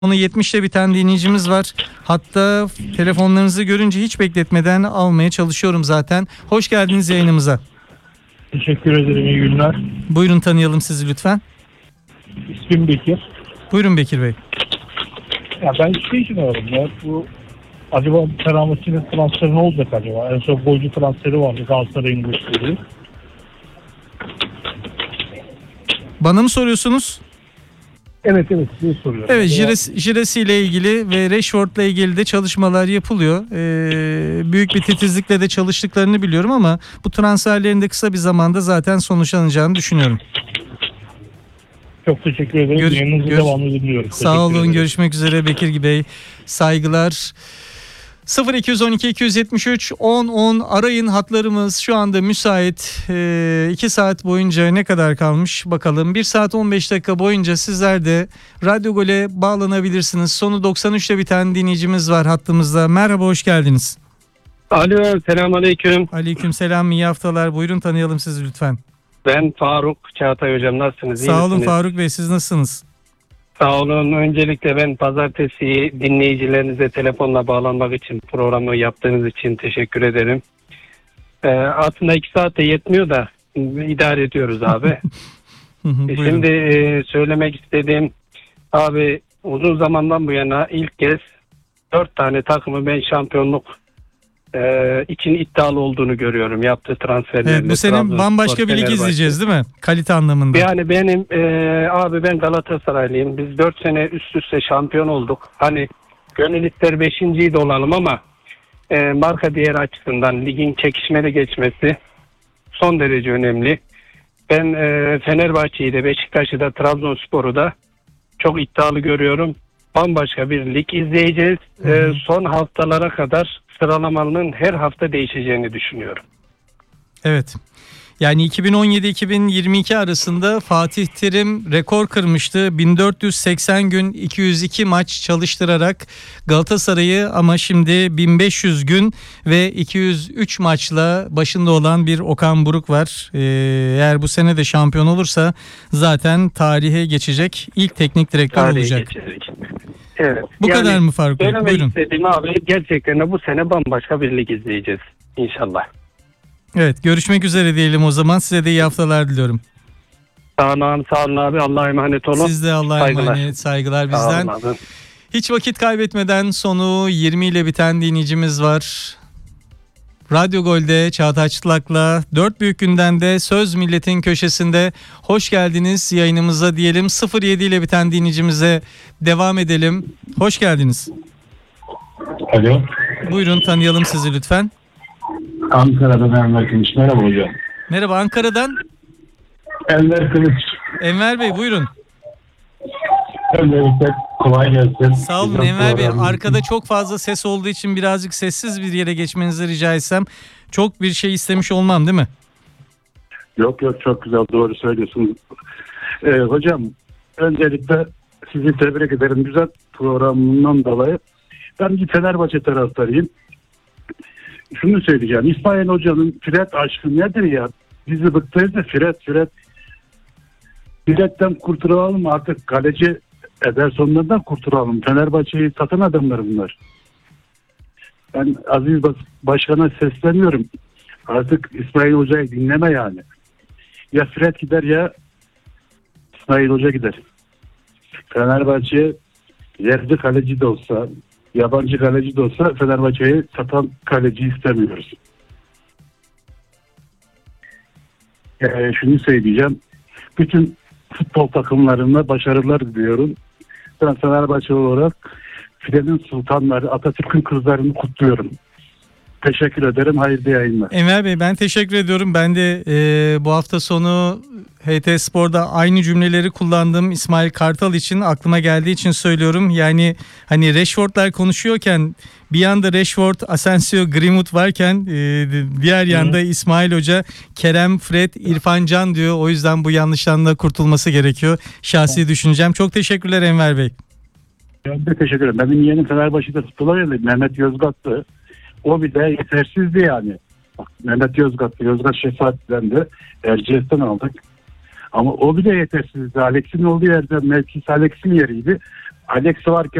Onu 70'te biten dinleyicimiz var. Hatta telefonlarınızı görünce hiç bekletmeden almaya çalışıyorum zaten. Hoş geldiniz yayınımıza. Teşekkür ederim, iyi günler. Buyurun, tanıyalım sizi lütfen. İsmim Bekir. Buyurun Bekir Bey. Ya ben şey için aradım ya, bu acaba Fenerbahçe'nin transferi ne olacak acaba? En son golcü transferi vardı Galatasaray'ın gösterdiği. Bana mı soruyorsunuz? Evet size soruyorum. Evet, Jiresi ile ilgili ve Rashford'la ilgili de çalışmalar yapılıyor. Büyük bir titizlikle de çalıştıklarını biliyorum ama bu transferlerin de kısa bir zamanda zaten sonuçlanacağını düşünüyorum. Çok teşekkür ederim. Yayınınızı devamlı dinliyorum. Sağ olun. Görüşmek üzere Bekir Bey. Saygılar. 0212 273 10 10 arayın, hatlarımız şu anda müsait. 2 saat boyunca ne kadar kalmış bakalım. 1 saat 15 dakika boyunca sizler de Radyo Gol'e bağlanabilirsiniz. Sonu 93'te biten dinleyicimiz var hattımızda. Merhaba, hoş geldiniz. Alo, selamünaleyküm. Aleykümselam, iyi haftalar. Buyurun, tanıyalım sizi lütfen. Ben Faruk Çağatay hocam, nasılsınız? Sağ olun misiniz? Faruk Bey, siz nasılsınız? Sağ olun. Öncelikle ben pazartesi dinleyicilerinize telefonla bağlanmak için, programı yaptığınız için teşekkür ederim. Aslında 2 saate yetmiyor da idare ediyoruz abi. Şimdi söylemek istediğim, abi uzun zamandan bu yana ilk kez 4 tane takımı ben şampiyonluk için iddialı olduğunu görüyorum yaptığı transferlerle. Evet, bu sene bambaşka bir lig izleyeceğiz değil mi? Kalite anlamında. Yani benim abi ben Galatasaraylıyım. Biz 4 sene üst üste şampiyon olduk. Hani gönül ister 5.'yi de olalım ama marka değeri açısından ligin çekişmeli geçmesi son derece önemli. Ben Fenerbahçe'yi de, Beşiktaş'ı da, Trabzonspor'u da çok iddialı görüyorum. Bambaşka bir lig izleyeceğiz. Son haftalara kadar sıralamanın her hafta değişeceğini düşünüyorum. Evet. Yani 2017-2022 arasında Fatih Terim rekor kırmıştı. 1480 gün 202 maç çalıştırarak Galatasaray'ı, ama şimdi 1500 gün ve 203 maçla başında olan bir Okan Buruk var. Eğer bu sene de şampiyon olursa zaten tarihe geçecek ilk teknik direktör olacak. Evet. Bu yani kadar mı Faruk Bey? Söylemek Buyurun. istediğim abi, gerçekten de bu sene bambaşka bir lig izleyeceğiz inşallah. Evet, görüşmek üzere diyelim o zaman. Size de iyi haftalar diliyorum. Sağ olun abi, Allah'a emanet olun. Siz de Allah'a emanet, saygılar bizden. Hiç vakit kaybetmeden sonu 20 ile biten dinleyicimiz var. Radyo Gol'de Çağatay Çıtlak'la 4 büyük gündemde Söz Milletin köşesinde hoş geldiniz yayınımıza diyelim. 07 ile biten dinleyicimize devam edelim. Hoş geldiniz. Alo. Buyurun, tanıyalım sizi lütfen. Ankara'dan Enver Kılıç. Merhaba hocam. Merhaba, Ankara'dan. Enver Kılıç. Enver Bey buyurun. Öncelikle kolay gelsin. Sağ olun Enver Bey. Arkada çok fazla ses olduğu için birazcık sessiz bir yere geçmenizi rica etsem. Çok bir şey istemiş olmam değil mi? Yok çok güzel, doğru söylüyorsunuz. Hocam öncelikle sizi tebrik ederim. Güzel programından dolayı. Ben bir Fenerbahçe taraftarıyım. Şunu söyleyeceğim. İsmail Hoca'nın Fred aşkı nedir ya? Bizi bıktırdı da Fred. Fred'den kurtulalım artık. Kaleci Ederson'dan kurtulalım. Fenerbahçe'yi satan adamlar bunlar. Ben Aziz Başkan'a sesleniyorum. Artık İsmail Hoca'yı dinleme yani. Ya Fred gider ya İsmail Hoca gider. Fenerbahçe'ye yerli kaleci de olsa, yabancı kaleci de olsa Fenerbahçe'yi satan kaleci istemiyoruz. Şunu söyleyeceğim. Bütün futbol takımlarına başarılar diliyorum. Ben Fenerbahçe olarak Filenin sultanları, Atatürk'ün kızlarını kutluyorum. Teşekkür ederim. Hayırlı yayınlar. Enver Bey, ben teşekkür ediyorum. Ben de bu hafta sonu HT Spor'da aynı cümleleri kullandım. İsmail Kartal için, aklıma geldiği için söylüyorum. Yani hani Rashford'lar konuşuyorken bir yanda Rashford, Asensio, Greenwood varken diğer yanda İsmail Hoca Kerem, Fred, İrfan Can diyor. O yüzden bu yanlıştan da kurtulması gerekiyor. Şahsi düşüncem. Çok teşekkürler Enver Bey. Ben de teşekkür ederim. Benim yeğenim Fenerbahçe'de futbola geldi. Mehmet Yozgat'tı. O bir de yetersizdi yani. Bak, Mehmet Yozgat Şefaat'ten de Erciyes'ten aldık. Ama o bir de yetersizdi. Alex'in olduğu yerde mevkisi Alex'in yeriydi. Alex varken